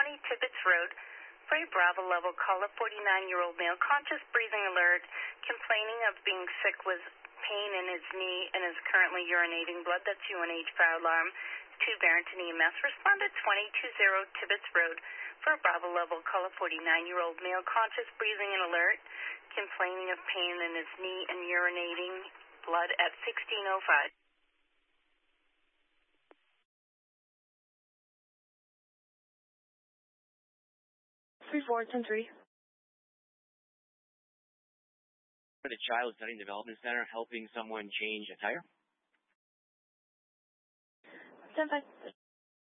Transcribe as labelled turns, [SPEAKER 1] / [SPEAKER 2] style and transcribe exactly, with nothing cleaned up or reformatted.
[SPEAKER 1] twenty Tibbetts Road for a Bravo level call, a forty-nine-year-old male, conscious breathing alert, complaining of being sick with pain in his knee and is currently urinating blood. That's U N H fire alarm to Barrington E M S. Respond to twenty twenty Tibbetts Road for a Bravo level call, a forty-nine-year-old male, conscious breathing and alert, complaining of pain in his knee and urinating blood at sixteen oh five.
[SPEAKER 2] three four ten three.
[SPEAKER 3] The Child Study Development Center helping someone change a tire?
[SPEAKER 2] ten five.